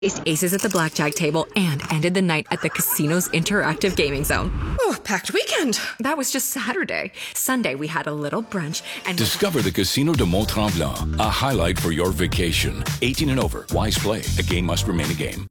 Faced aces at the blackjack table and ended the night at the casino's interactive gaming zone. Oh, packed weekend. That was just Saturday. Sunday, we had a little brunch and... Discover the Casino de Mont-Tremblant, a highlight for your vacation. 18 and over. Wise play. A game must remain a game.